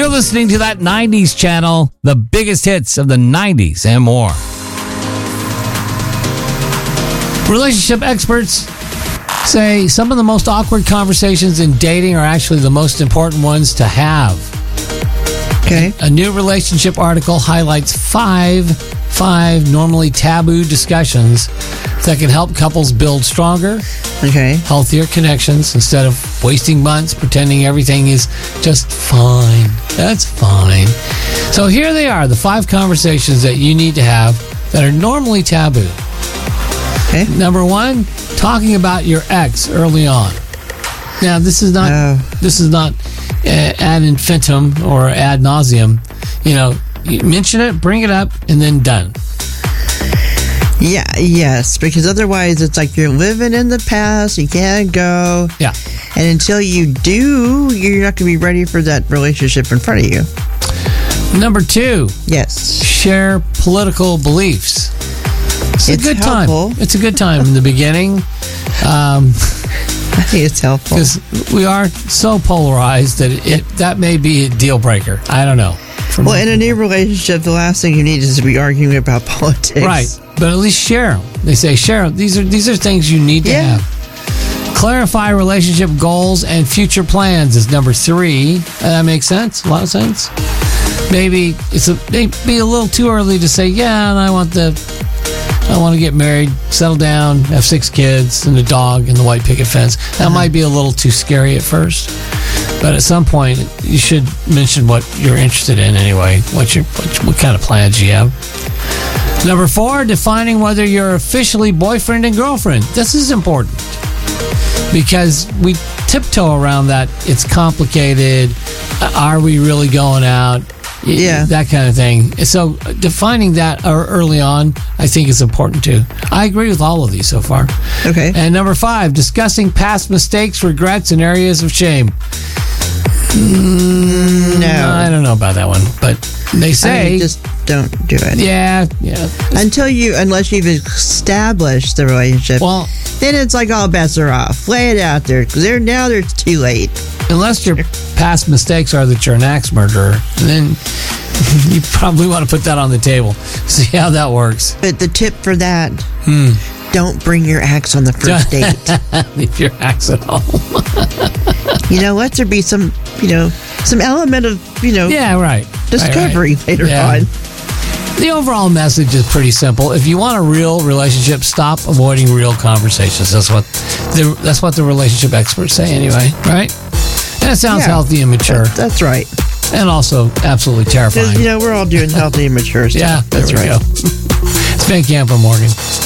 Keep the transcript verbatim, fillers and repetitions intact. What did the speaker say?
You're listening to that nineties channel, the biggest hits of the nineties and more. Relationship experts say some of the most awkward conversations in dating are actually the most important ones to have. Okay. A new relationship article highlights five, five normally taboo discussions that can help couples build stronger, Okay. healthier connections instead of wasting months pretending everything is just fine. That's fine. So here they are, the five conversations that you need to have that are normally taboo. Okay. Number one, talking about your ex early on. Now, this is not Oh. this is not uh, ad infinitum or ad nauseum. You know, you mention it, bring it up, and then done. Yeah, yes, because otherwise it's like you're living in the past, you can't go. Yeah. And until you do, you're not going to be ready for that relationship in front of you. Number two, Yes. share political beliefs. It's, It's a good helpful. time. It's a good time in the beginning. Um, I think it's helpful. because we are so polarized that it that may be a deal breaker. I don't know. For Well, me. in a new relationship, the last thing you need is to be arguing about politics. Right, but at least share 'em. They say share 'em. These are these are things you need to Yeah. have. Clarify relationship goals and future plans is number three. Uh, that makes sense. A lot of sense. Maybe it's a maybe a little too early to say, yeah, and I want the I want to get married, settle down, have six kids, and a dog, and the white picket fence. That might be a little too scary at first, but at some point, you should mention what you're interested in anyway. What your what, what kind of plans you have. Number four, defining whether you're officially boyfriend and girlfriend. This is important because we tiptoe around that. It's complicated. Are we really going out? Yeah. That kind of thing. So defining that early on, I think is important too. I agree with all of these so far. Okay. And number five, discussing past mistakes, regrets, and areas of shame. Mm, No. I don't know about that one, but they I say mean, just don't do it. yeah, yeah. Until you, unless you've established the relationship, Well, then it's like all bets are off. Lay it out there, because they're, now it's too late. unless your past mistakes are that you're an axe murderer, then you probably want to put that on the table. See how that works. But the tip for that, Hmm. don't bring your axe on the first date. Leave your axe at home. You know, let there be some, you know, some element of, you know, Yeah, right. discovery Right, right. later Yeah. on. The overall message is pretty simple. If you want a real relationship, stop avoiding real conversations. That's what the that's what the relationship experts say anyway, right? And it sounds Yeah. healthy and mature, That's right. and also absolutely Because, terrifying. you know, we're all doing healthy and mature stuff. Yeah, there That's we right. go. It's Van Camp and Morgan.